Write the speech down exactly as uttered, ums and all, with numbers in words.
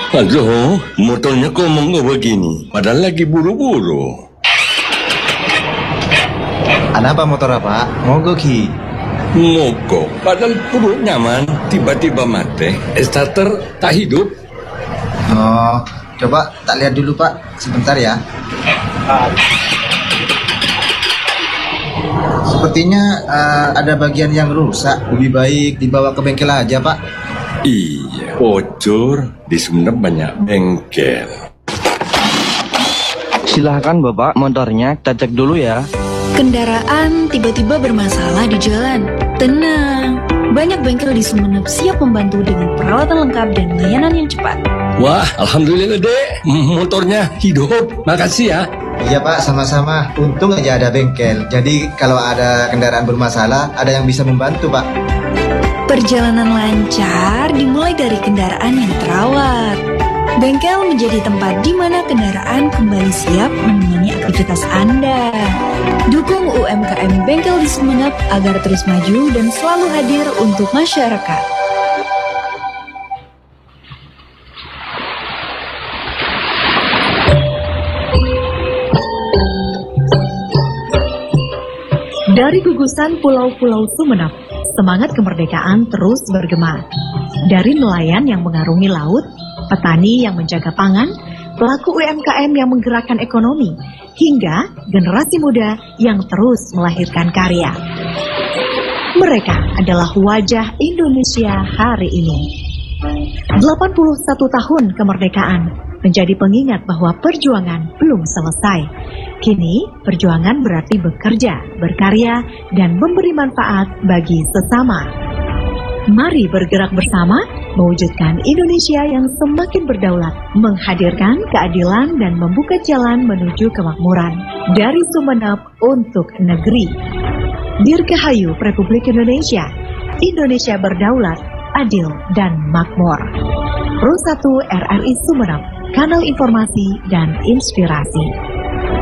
Aduh, motornya kok monggo begini, padahal lagi buru-buru. Ada apa motor apa? Mogok Ki. Mogok, padahal perut nyaman, tiba-tiba mati, starter tak hidup. Oh, coba tak lihat dulu Pak, sebentar ya. Sepertinya uh, ada bagian yang rusak. Lebih baik dibawa ke bengkel aja Pak. Iya, bocor, di Sumenep banyak bengkel. Silahkan Bapak, motornya kita cek dulu ya. Kendaraan tiba-tiba bermasalah di jalan. Tenang, banyak bengkel di Sumenep siap membantu dengan perawatan lengkap dan layanan yang cepat. Wah, alhamdulillah dek, motornya hidup. Makasih ya. Iya Pak, sama-sama. Untung aja ada bengkel. Jadi kalau ada kendaraan bermasalah, ada yang bisa membantu Pak. Perjalanan lancar dimulai dari kendaraan yang terawat. Bengkel menjadi tempat di mana kendaraan kembali siap menemani aktivitas Anda. Dukung U M K M Bengkel di Sumenep agar terus maju dan selalu hadir untuk masyarakat. Dari gugusan pulau-pulau Sumenep, semangat kemerdekaan terus bergema. Dari nelayan yang mengarungi laut, petani yang menjaga pangan, pelaku U M K M yang menggerakkan ekonomi, hingga generasi muda yang terus melahirkan karya. Mereka adalah wajah Indonesia hari ini. delapan puluh satu tahun kemerdekaan menjadi pengingat bahwa perjuangan belum selesai. Kini, perjuangan berarti bekerja, berkarya, dan memberi manfaat bagi sesama. Mari bergerak bersama, mewujudkan Indonesia yang semakin berdaulat, menghadirkan keadilan dan membuka jalan menuju kemakmuran. Dari Sumenep untuk negeri. Dirgahayu Republik Indonesia, Indonesia berdaulat, adil, dan makmur. Pro satu R R I Sumenep, kanal informasi dan inspirasi.